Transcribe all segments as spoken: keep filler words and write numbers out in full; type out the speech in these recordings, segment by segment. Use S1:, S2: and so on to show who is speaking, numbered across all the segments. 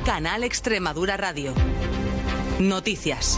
S1: Canal Extremadura Radio. Noticias.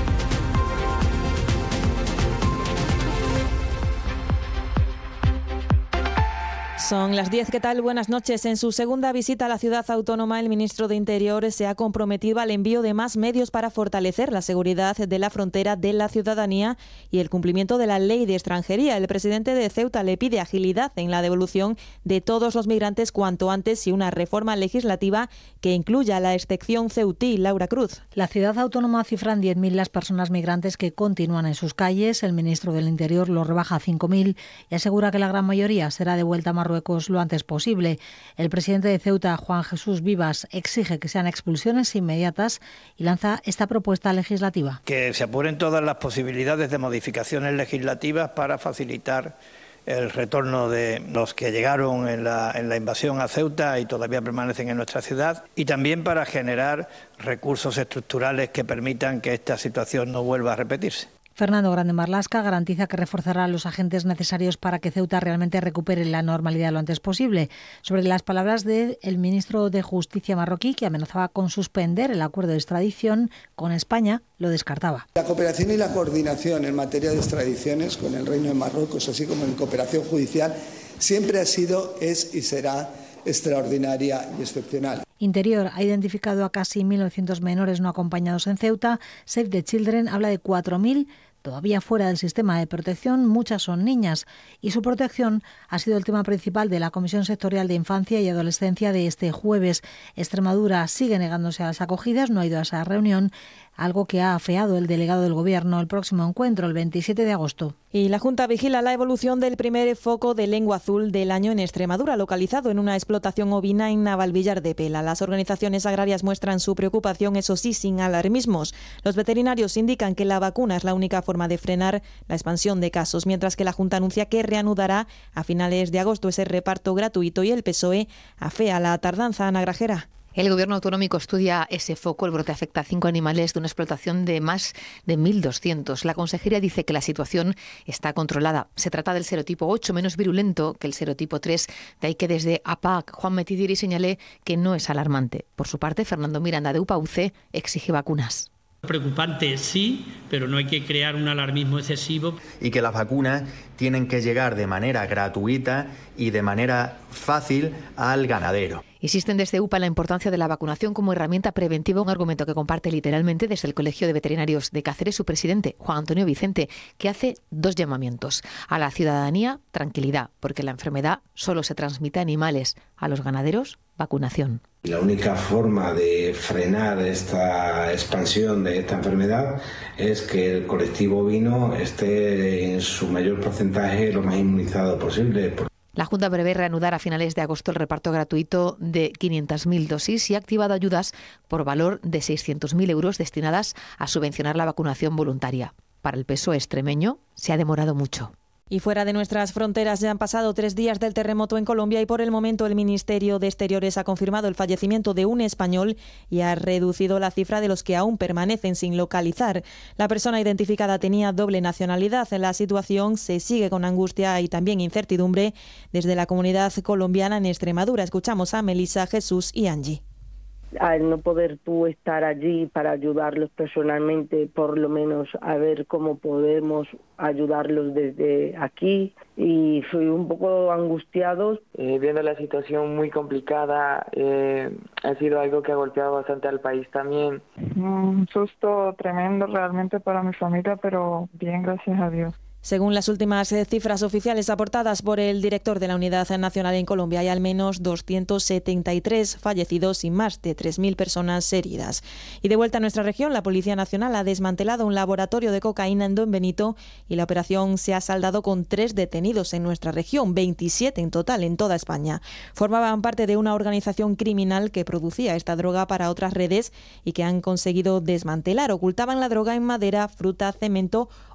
S2: Son las diez, ¿qué tal? Buenas noches. En su segunda visita a la ciudad autónoma, el ministro de Interior se ha comprometido al envío de más medios para fortalecer la seguridad de la frontera de la ciudadanía y el cumplimiento de la ley de extranjería. El presidente de Ceuta le pide agilidad en la devolución de todos los migrantes cuanto antes y una reforma legislativa que incluya la excepción ceutí. Laura Cruz.
S3: La ciudad autónoma cifra en diez mil las personas migrantes que continúan en sus calles. El ministro del Interior lo rebaja a cinco mil y asegura que la gran mayoría será devuelta a Marruecos lo antes posible. El presidente de Ceuta, Juan Jesús Vivas, exige que sean expulsiones inmediatas y lanza esta propuesta legislativa.
S4: Que se apuren todas las posibilidades de modificaciones legislativas para facilitar el retorno de los que llegaron en la, en la invasión a Ceuta y todavía permanecen en nuestra ciudad, y también para generar recursos estructurales que permitan que esta situación no vuelva a repetirse.
S3: Fernando Grande Marlaska garantiza que reforzará los agentes necesarios para que Ceuta realmente recupere la normalidad lo antes posible. Sobre las palabras del ministro de Justicia marroquí, que amenazaba con suspender el acuerdo de extradición con España, lo descartaba.
S5: La cooperación y la coordinación en materia de extradiciones con el Reino de Marruecos, así como en cooperación judicial, siempre ha sido, es y será extraordinaria y excepcional.
S3: Interior ha identificado a casi mil novecientos menores no acompañados en Ceuta. Save the Children habla de cuatro mil todavía fuera del sistema de protección. Muchas son niñas y su protección ha sido el tema principal de la Comisión Sectorial de Infancia y Adolescencia de este jueves. Extremadura sigue negándose a las acogidas, no ha ido a esa reunión, algo que ha afeado el delegado del Gobierno. El próximo encuentro, el veintisiete de agosto.
S2: Y la Junta vigila la evolución del primer foco de lengua azul del año en Extremadura, localizado en una explotación ovina en Navalvillar de Pela. Las organizaciones agrarias muestran su preocupación, eso sí, sin alarmismos. Los veterinarios indican que la vacuna es la única forma de frenar la expansión de casos, mientras que la Junta anuncia que reanudará a finales de agosto ese reparto gratuito y el P S O E afea la tardanza. Ana Grajera.
S6: El Gobierno autonómico estudia ese foco. El brote afecta a cinco animales de una explotación de más de mil doscientos. La consejería dice que la situación está controlada. Se trata del serotipo ocho, menos virulento que el serotipo tres. De ahí que desde A P A C, Juan Metidiri señale que no es alarmante. Por su parte, Fernando Miranda de U P A U C exige vacunas.
S7: Preocupante sí, pero no hay que crear un alarmismo excesivo.
S8: Y que las vacunas tienen que llegar de manera gratuita y de manera fácil al ganadero.
S6: Insisten desde U P A en la importancia de la vacunación como herramienta preventiva, un argumento que comparte literalmente desde el Colegio de Veterinarios de Cáceres su presidente, Juan Antonio Vicente, que hace dos llamamientos. A la ciudadanía, tranquilidad, porque la enfermedad solo se transmite a animales. A los ganaderos, vacunación.
S9: La única forma de frenar esta expansión de esta enfermedad es que el colectivo ovino esté en su mayor porcentaje lo más inmunizado posible.
S6: La Junta prevé reanudar a finales de agosto el reparto gratuito de quinientas mil dosis y ha activado ayudas por valor de seiscientos mil euros destinadas a subvencionar la vacunación voluntaria. Para el P S O E extremeño se ha demorado mucho.
S2: Y fuera de nuestras fronteras ya han pasado tres días del terremoto en Colombia y por el momento el Ministerio de Exteriores ha confirmado el fallecimiento de un español y ha reducido la cifra de los que aún permanecen sin localizar. La persona identificada tenía doble nacionalidad. La situación se sigue con angustia y también incertidumbre desde la comunidad colombiana en Extremadura. Escuchamos a Melissa, Jesús y Angie.
S10: Al no poder tú estar allí para ayudarlos personalmente, por lo menos a ver cómo podemos ayudarlos desde aquí, y fui un poco angustiados.
S11: Eh, viendo la situación muy complicada, eh, ha sido algo que ha golpeado bastante al país también.
S12: Un susto tremendo realmente para mi familia, pero bien, gracias a Dios.
S2: Según las últimas cifras oficiales aportadas por el director de la Unidad Nacional en Colombia, hay al menos doscientos setenta y tres fallecidos y más de tres mil personas heridas. Y de vuelta a nuestra región, la Policía Nacional ha desmantelado un laboratorio de cocaína en Don Benito y la operación se ha saldado con tres detenidos en nuestra región, veintisiete en total en toda España. Formaban parte de una organización criminal que producía esta droga para otras redes y que han conseguido desmantelar. Ocultaban la droga en madera, fruta, cemento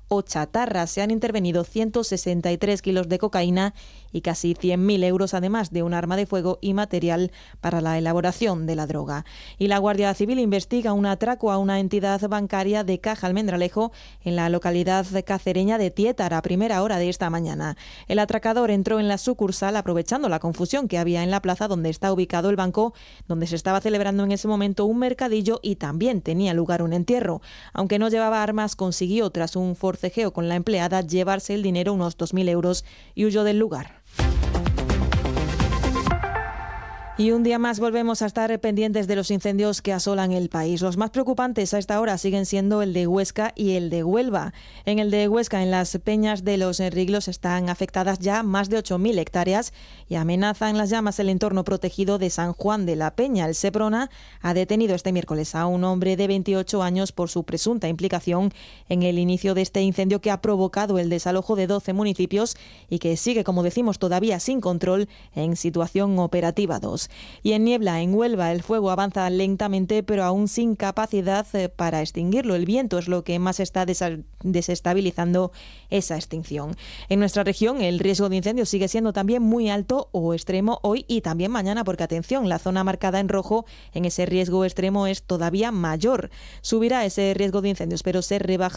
S2: o chatarra. Se han intervenido ciento sesenta y tres kilos de cocaína y casi cien mil euros, además de un arma de fuego y material para la elaboración de la droga. Y la Guardia Civil investiga un atraco a una entidad bancaria de Caja Almendralejo en la localidad cacereña de Tiétara a primera hora de esta mañana. El atracador entró en la sucursal aprovechando la confusión que había en la plaza donde está ubicado el banco, donde se estaba celebrando en ese momento un mercadillo y también tenía lugar un entierro. Aunque no llevaba armas, consiguió, tras un forcejeo con la empleada, llevarse el dinero, unos dos mil euros, y huyó del lugar. Y un día más volvemos a estar pendientes de los incendios que asolan el país. Los más preocupantes a esta hora siguen siendo el de Huesca y el de Huelva. En el de Huesca, en las peñas de los Riglos, están afectadas ya más de ocho mil hectáreas y amenazan las llamas el entorno protegido de San Juan de la Peña. El Seprona ha detenido este miércoles a un hombre de veintiocho años por su presunta implicación en el inicio de este incendio que ha provocado el desalojo de doce municipios y que sigue, como decimos, todavía sin control, en situación operativa dos. Y en Niebla, en Huelva, el fuego avanza lentamente, pero aún sin capacidad para extinguirlo. El viento es lo que más está desestabilizando esa extinción. En nuestra región, el riesgo de incendio sigue siendo también muy alto o extremo hoy y también mañana, porque atención, la zona marcada en rojo en ese riesgo extremo es todavía mayor. Subirá ese riesgo de incendios, pero se rebaja